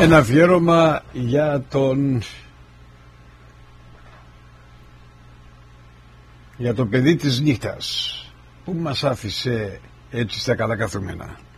Ένα αφιέρωμα για το παιδί της νύχτας που μας άφησε έτσι στα καλά καθούμενα.